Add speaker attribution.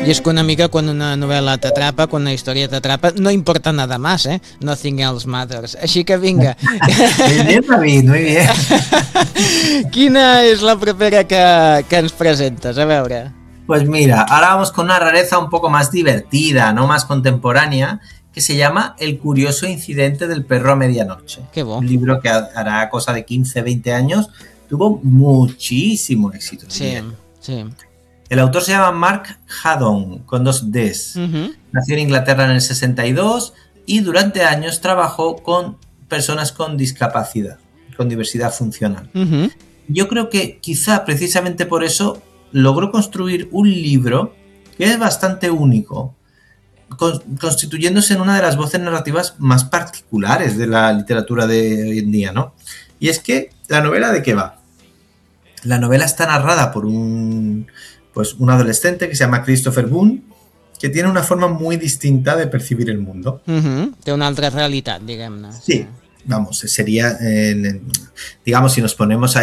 Speaker 1: Y es que una mica quan una novel·la t'atrapa, quan una història t'atrapa, no importa nada más, Nothing else matters. Així que vinga.
Speaker 2: Muy bien, David, muy bien.
Speaker 1: Quina és la propera que ens presentes? A veure.
Speaker 2: Pues mira, ahora vamos con una rareza un poco más divertida, no más contemporánea, que se llama El curioso incidente del perro a medianoche.
Speaker 1: Qué bo.
Speaker 2: Un libro que hará cosa de 15, 20 años, tuvo muchísimo éxito.
Speaker 1: Sí, sí.
Speaker 2: El autor se llama Mark Haddon, con 2 Ds. Nació en Inglaterra en el 62 y durante años trabajó con personas con discapacidad, con diversidad funcional. Yo creo que quizá precisamente por eso logró construir un libro que es bastante único, constituyéndose en una de las voces narrativas más particulares de la literatura de hoy en día, ¿no? Y es que, ¿la novela de qué va? La novela está narrada por un adolescente que se llama Christopher Boone, que tiene una forma muy distinta de percibir el mundo.
Speaker 1: Té una altra realitat, diguem-ne.
Speaker 2: Sí, vamos, sería, digamos, si nos ponemos ahí